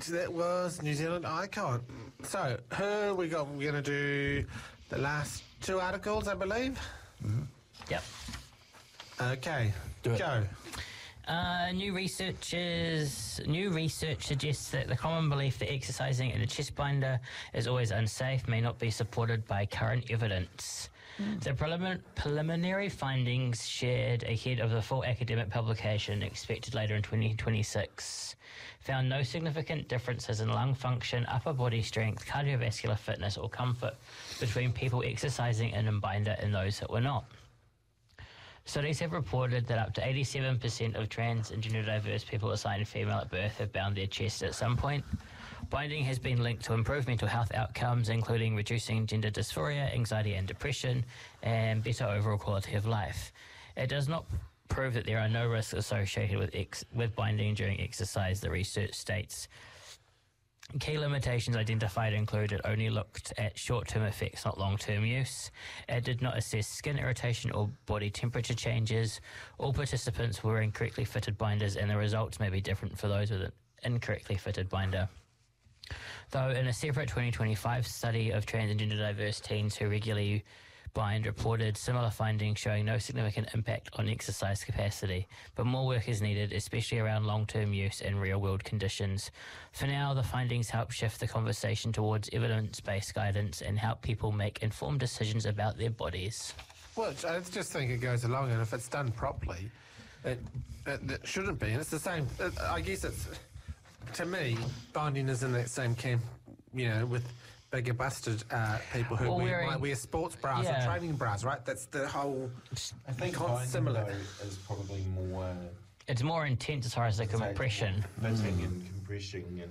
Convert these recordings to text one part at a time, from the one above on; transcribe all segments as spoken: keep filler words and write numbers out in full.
that was New Zealand Icon. So, who we got? We're going to do the last two articles, I believe. Mm-hmm. Yep. Okay, Do it. go. Uh, new research is new research suggests that the common belief that exercising in a chest binder is always unsafe may not be supported by current evidence. Mm. The prelim- preliminary findings shared ahead of the full academic publication expected later in twenty twenty-six found no significant differences in lung function, upper body strength, cardiovascular fitness or comfort between people exercising in a binder and those that were not. Studies have reported that up to eighty-seven percent of trans and gender diverse people assigned female at birth have bound their chest at some point. Binding has been linked to improved mental health outcomes, including reducing gender dysphoria, anxiety and depression, and better overall quality of life. It does not prove that there are no risks associated with ex- with binding during exercise, the research states. Key limitations identified include it only looked at short-term effects, not long-term use. It did not assess skin irritation or body temperature changes. All participants were incorrectly fitted binders, and the results may be different for those with an incorrectly fitted binder. Though in a separate twenty twenty-five study of trans and gender diverse teens who regularly bind reported similar findings showing no significant impact on exercise capacity, but more work is needed, especially around long-term use in real-world conditions. For now, the findings help shift the conversation towards evidence-based guidance and help people make informed decisions about their bodies. Well, I just think it goes along, and if it's done properly, it, it, it shouldn't be. And it's the same. It, I guess it's, to me, binding is in that same camp, you know, with bigger busted uh, people who Well, wear, wearing- might wear sports bras yeah. or training bras, right? That's the whole. I think Con- binding, similar. though, is probably more It's more intense as far as the compression. fitting and compressing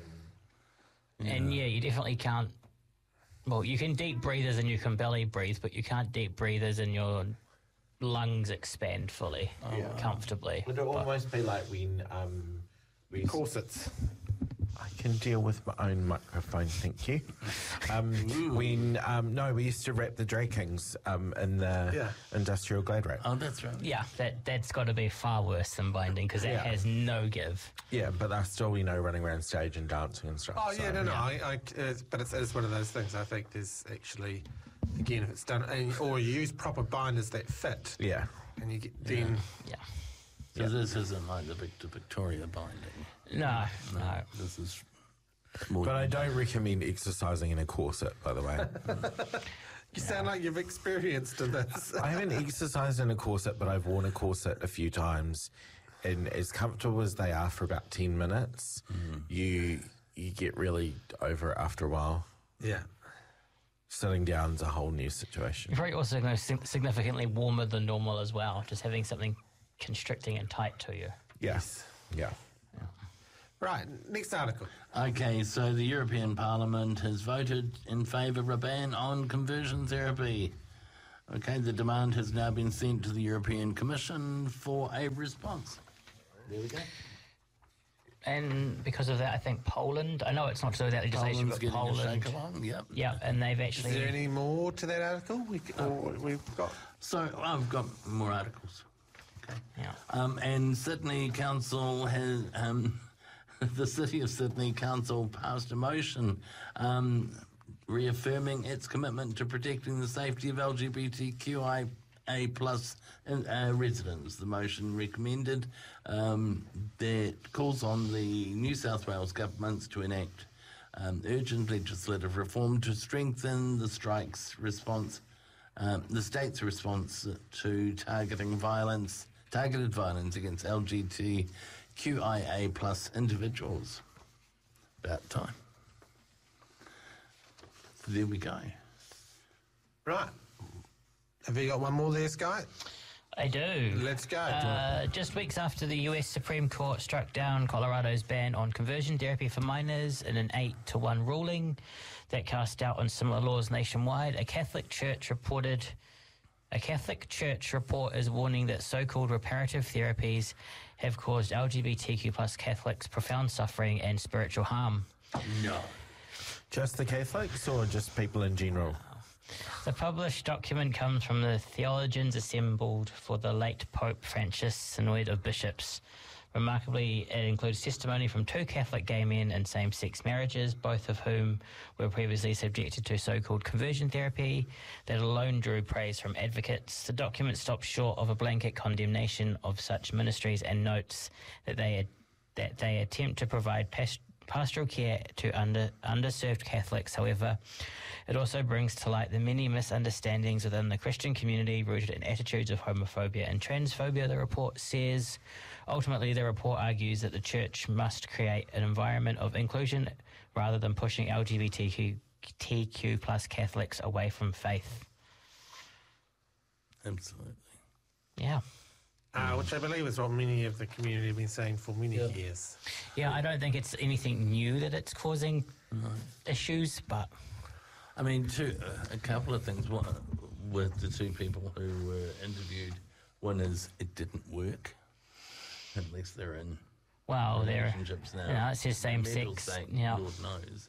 and And yeah, you definitely can't. Well, you can deep breathe as in you can belly breathe, but you can't deep breathe as in your lungs expand fully, Yeah. comfortably. would it almost be like when um we Corsets. I can deal with my own microphone, thank you. Um, when um, no, we used to wrap the drakings um, in the Yeah. industrial glade wrap. Oh, that's right. Yeah, that that's got to be far worse than binding because that Yeah. has no give. Yeah, but they're still, you know, running around stage and dancing and stuff. Oh yeah, so- no, no. I, I, uh, but it's, it's one of those things. I think there's actually, again, if it's done, and, or you use proper binders that fit, Yeah. and you get then. Yeah. So this isn't like the Victor Victoria binding. No, no. This is more. But I don't recommend exercising in a corset, by the way. You sound like you've experienced this. I haven't exercised in a corset, but I've worn a corset a few times. And as comfortable as they are for about ten minutes, you you get really over it after a while. Yeah. Sitting down is a whole new situation. You're probably also going to sig- significantly warmer than normal as well, just having something constricting and tight to you. Yes. Yeah. Right. Next article. Okay, so the European Parliament has voted in favour of a ban on conversion therapy. Okay, the demand has now been sent to the European Commission for a response. There we go. And because of that, I think Poland, I know it's not to do with that legislation, Poland's but getting a Poland, shake along, yep. yeah, and they've Is actually, there any more to that article? We, or we've got. So I've got more articles. Okay. yeah. Um, and Sydney Council has, um, the City of Sydney Council passed a motion um, reaffirming its commitment to protecting the safety of L G B T Q I A plus uh, residents. The motion recommended um, that calls on the New South Wales governments to enact um, urgent legislative reform to strengthen the strike's response, um, the state's response to targeting violence, targeted violence against L G B T Q I A plus individuals. About time. There we go. Right. Have you got one more there, Sky? I do. Let's go. Uh, just weeks after the U S Supreme Court struck down Colorado's ban on conversion therapy for minors in an eight to one ruling that cast doubt on similar laws nationwide, a Catholic church reported... A Catholic church report is warning that so-called reparative therapies have caused L G B T Q plus Catholics profound suffering and spiritual harm. No. Just the Catholics or just people in general? The published document comes from the theologians assembled for the late Pope Francis Synod of Bishops. Remarkably, it includes testimony from two Catholic gay men in same-sex marriages, both of whom were previously subjected to so-called conversion therapy, that alone drew praise from advocates. The document stops short of a blanket condemnation of such ministries and notes that they that they attempt to provide past- pastoral care to under, underserved Catholics. However, it also brings to light the many misunderstandings within the Christian community rooted in attitudes of homophobia and transphobia, the report says. Ultimately, the report argues that the church must create an environment of inclusion rather than pushing L G B T Q plus Catholics away from faith. Absolutely. Yeah. Uh, which I believe is what many of the community have been saying for many Yeah. years. Yeah, I don't think it's anything new that it's causing issues, but I mean, two, uh, a couple of things. One, with the two people who were interviewed, one is it didn't work. At least they're in well, they're relationships now. you know, it's just same Mental sex. state, Yeah. Lord knows.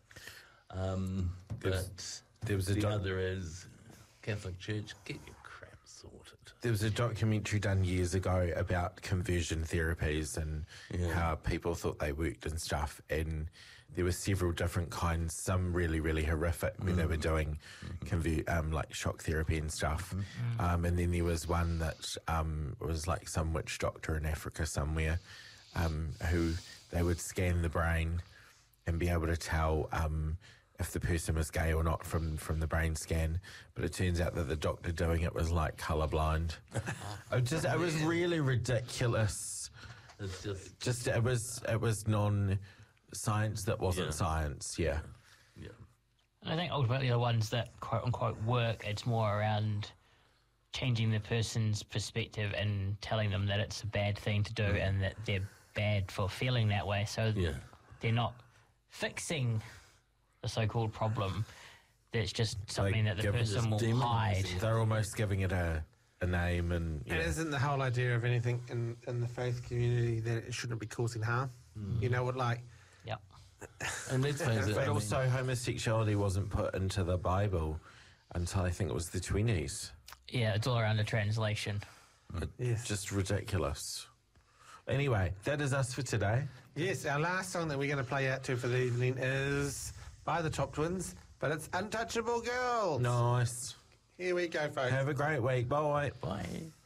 Um, There's- but there was a the doc- other is Catholic Church, get your crap sorted. There was a documentary done years ago about conversion therapies and Yeah. how people thought they worked and stuff. And there were several different kinds, some really, really horrific when they were doing conver- um, like shock therapy and stuff. Um, and then there was one that um, was like some witch doctor in Africa somewhere um, who they would scan the brain and be able to tell um, if the person was gay or not from, from the brain scan. But it turns out that the doctor doing it was like colourblind. it, just, it was really ridiculous. It's just, Just it was it was non science that wasn't Yeah. science. Yeah. yeah. I think ultimately the ones that quote unquote work, it's more around changing the person's perspective and telling them that it's a bad thing to do and that they're bad for feeling that way. So Yeah. they're not fixing the so-called problem. It's just something that the give- person will demonising hide. it. They're almost giving it a, a name and yeah. And isn't the whole idea of anything in, in the faith community that it shouldn't be causing harm? You know what, like, Yep. And let's face it, But I mean, also homosexuality wasn't put into the Bible until I think it was the twenties. Yeah, it's all around the translation. yes. Just ridiculous. Anyway, that is us for today. Yes, our last song that we're going to play out to for the evening is by the Top Twins, but it's Untouchable Girls. Nice. Here we go, folks. Have a great week. Bye. bye.